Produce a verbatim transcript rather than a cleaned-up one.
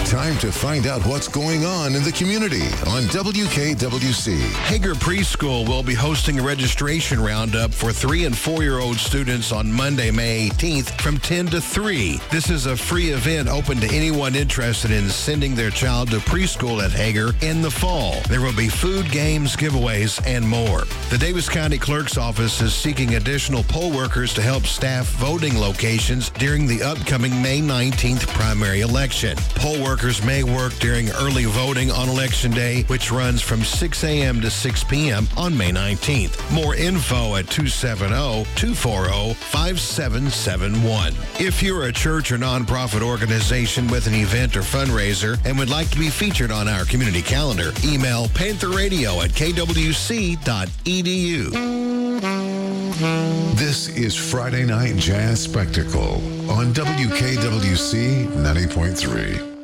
Time to find out what's going on in the community on W K W C. Hager Preschool will be hosting a registration roundup for three and four-year-old students on Monday, May eighteenth from ten to three. This is a free event open to anyone interested in sending their child to preschool at Hager in the fall. There will be food, games, giveaways, and more. The Davis County Clerk's Office is seeking additional poll workers to help staff voting locations during the upcoming May nineteenth primary election. Poll workers may work during early voting on Election Day, which runs from six a.m. to six p.m. on May nineteenth. More info at two seven zero, two four zero, five seven seven one. If you're a church or nonprofit organization with an event or fundraiser and would like to be featured on our community calendar, email panther radio at k w c dot e d u. This is Friday Night Jazz Spectacle on W K W C ninety point three.